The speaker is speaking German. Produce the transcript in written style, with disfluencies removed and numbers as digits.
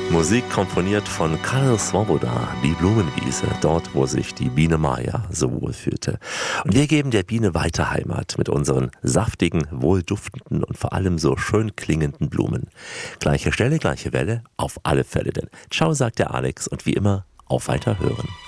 Musik komponiert von Karel Svoboda, die Blumenwiese, dort, wo sich die Biene Maya so wohl fühlte. Und wir geben der Biene weiter Heimat mit unseren saftigen, wohlduftenden und vor allem so schön klingenden Blumen. Gleiche Stelle, gleiche Welle, auf alle Fälle denn. Ciao, sagt der Alex und wie immer, auf Weiterhören.